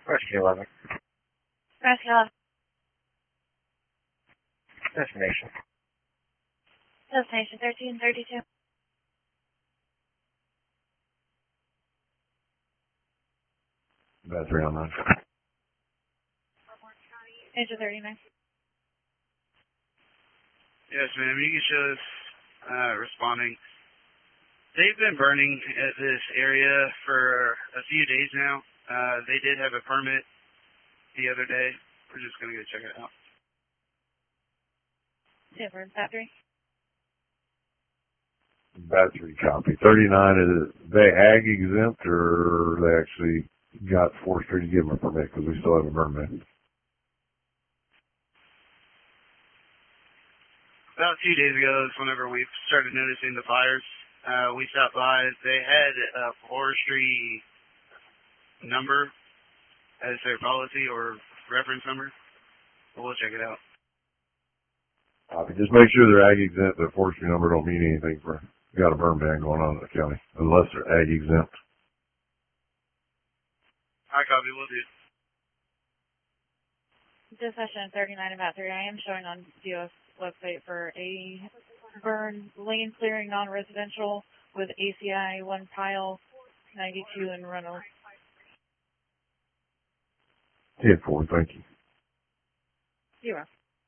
Rescue 11. Rescue 11. Destination. Destination 1332. Battery online. Agent 39. Yes, ma'am. You can show us responding. They've been burning at this area for a few days now. They did have a permit the other day. We're just going to go check it out. Silver battery. Battery copy. 39, is they ag exempt or they actually got forestry to give them a permit because we still have a permit? About 2 days ago is whenever we started noticing the fires. We stopped by. They had a forestry number as their policy or reference number. But we'll check it out. Just make sure they're ag exempt. Their forestry number don't mean anything for got a burn ban going on in the county unless they're ag exempt. I copy. We'll do. Dispatch 39 about 3. I am showing on DOS website for a burn lane clearing non-residential with ACI 1 pile 92 in Reynolds. 10-4, thank you. 0.